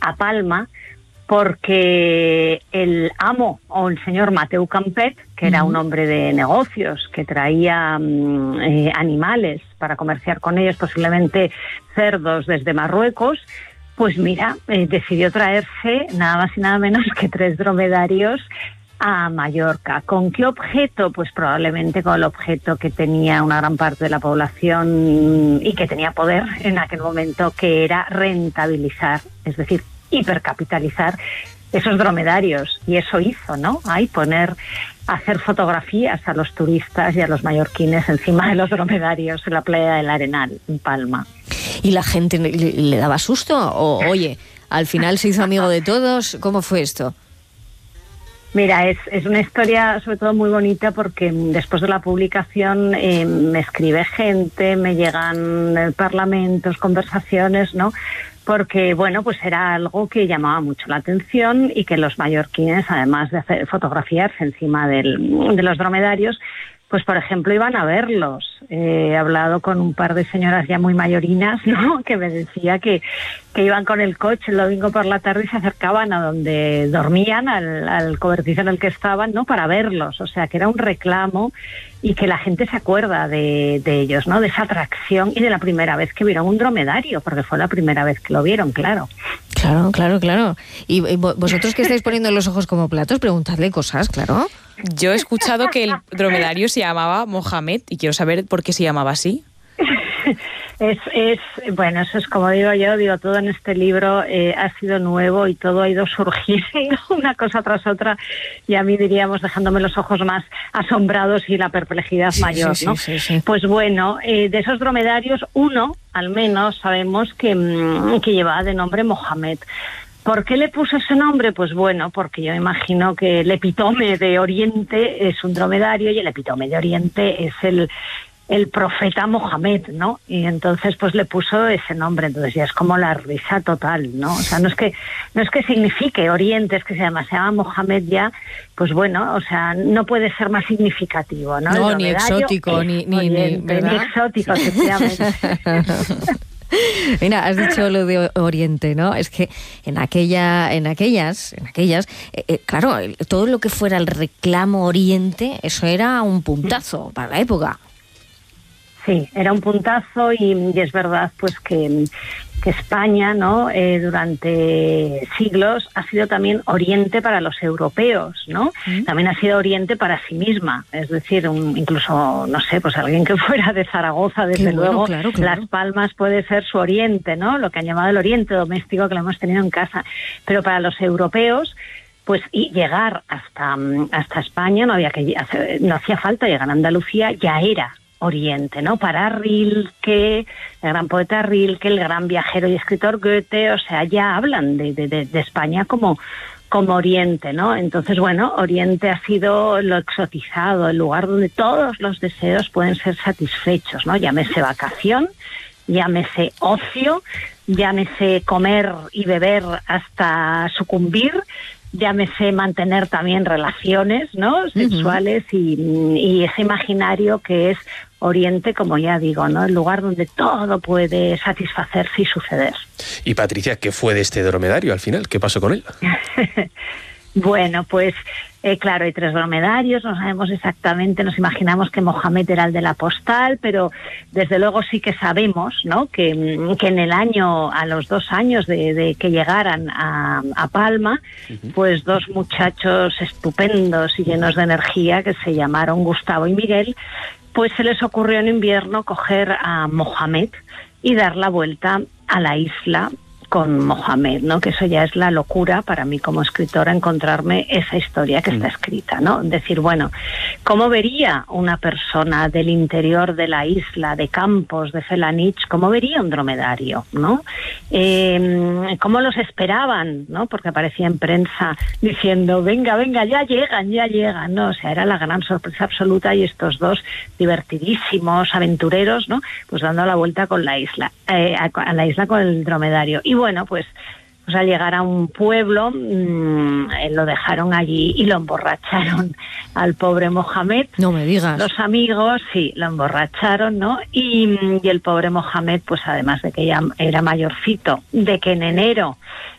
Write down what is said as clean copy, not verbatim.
a Palma, porque el amo o el señor Mateu Campet, que era un hombre de negocios, que traía animales para comerciar con ellos, posiblemente cerdos desde Marruecos, pues mira, decidió traerse nada más y nada menos que 3 dromedarios a Mallorca. ¿Con qué objeto? Pues probablemente con el objeto que tenía una gran parte de la población y que tenía poder en aquel momento, que era rentabilizar, es decir, hipercapitalizar esos dromedarios. Y eso hizo, ¿no? Ahí hacer fotografías a los turistas y a los mallorquines encima de los dromedarios en la playa del Arenal, en Palma. ¿Y la gente le daba susto? O, oye, al final se hizo amigo de todos. ¿Cómo fue esto? Mira, es una historia sobre todo muy bonita, porque después de la publicación me escribe gente, me llegan parlamentos, conversaciones, ¿no? Porque, bueno, pues era algo que llamaba mucho la atención y que los mallorquines, además de fotografiarse encima de los dromedarios, pues, por ejemplo, iban a verlos. He hablado con un par de señoras ya muy mayorinas, ¿no?, que me decía que iban con el coche el domingo por la tarde y se acercaban a donde dormían, al cobertizo en el que estaban, ¿no?, para verlos. O sea, que era un reclamo y que la gente se acuerda de ellos, ¿no?, de esa atracción y de la primera vez que vieron un dromedario, porque fue la primera vez que lo vieron, claro. Claro. Y vosotros que estáis poniendo los ojos como platos, preguntadle cosas, claro. Yo he escuchado que el dromedario se llamaba Mohamed y quiero saber por qué se llamaba así. Bueno, eso es como digo yo, todo en este libro ha sido nuevo y todo ha ido surgiendo una cosa tras otra, y a mí, diríamos, dejándome los ojos más asombrados y la perplejidad mayor, ¿no? Sí. Pues bueno, de esos dromedarios, uno, al menos, sabemos que llevaba de nombre Mohamed. ¿Por qué le puso ese nombre? Pues bueno, porque yo imagino que el epítome de Oriente es un dromedario y el epítome de Oriente es el profeta Mohamed, ¿no? Y entonces pues le puso ese nombre. Entonces ya es como la risa total, ¿no? O sea, no es que signifique Oriente, es que se llama Mohamed ya, pues bueno, o sea, no puede ser más significativo, ¿no? No, ni exótico, ni exótico, efectivamente. Mira, has dicho lo de Oriente, ¿no? Es que en aquellas, claro, todo lo que fuera el reclamo Oriente, eso era un puntazo para la época. Sí, era un puntazo y es verdad pues que España, ¿no?, durante siglos ha sido también Oriente para los europeos, ¿no? También ha sido Oriente para sí misma, es decir, incluso, no sé, pues alguien que fuera de Zaragoza, desde luego, claro. Las Palmas puede ser su Oriente, ¿no?, lo que han llamado el Oriente doméstico, que lo hemos tenido en casa. Pero para los europeos, pues, y llegar hasta España no hacía falta llegar a Andalucía, ya era Oriente, ¿no? Para Rilke, el gran poeta Rilke, el gran viajero y escritor Goethe, o sea, ya hablan de España como Oriente, ¿no? Entonces, bueno, Oriente ha sido lo exotizado, el lugar donde todos los deseos pueden ser satisfechos, ¿no? Llámese vacación, llámese ocio, llámese comer y beber hasta sucumbir, llámese mantener también relaciones, ¿no?, sexuales, y ese imaginario que es Oriente, como ya digo, ¿no?, el lugar donde todo puede satisfacerse y suceder. Y Patricia, ¿qué fue de este dromedario al final? ¿Qué pasó con él? Bueno, pues claro, hay 3 dromedarios, no sabemos exactamente, nos imaginamos que Mohamed era el de la postal, pero desde luego sí que sabemos, ¿no?, que en el año, a los 2 años de que llegaran a Palma, pues 2 muchachos estupendos y llenos de energía, que se llamaron Gustavo y Miguel, pues se les ocurrió en invierno coger a Mohamed y dar la vuelta a la isla con Mohamed, ¿no? Que eso ya es la locura para mí como escritora, encontrarme esa historia que está escrita, ¿no? Decir, bueno, ¿cómo vería una persona del interior de la isla, de Campos, de Felanitx, cómo vería un dromedario, ¿no? ¿Cómo los esperaban, ¿no? Porque aparecía en prensa diciendo, venga, ya llegan, ¿no? O sea, era la gran sorpresa absoluta, y estos 2 divertidísimos aventureros, ¿no?, pues dando la vuelta con la isla, a la isla con el dromedario. Y bueno, pues al llegar a un pueblo, lo dejaron allí y lo emborracharon al pobre Mohamed. No me digas. Los amigos, sí, lo emborracharon, ¿no? Y el pobre Mohamed, pues además de que ya era mayorcito, de que en enero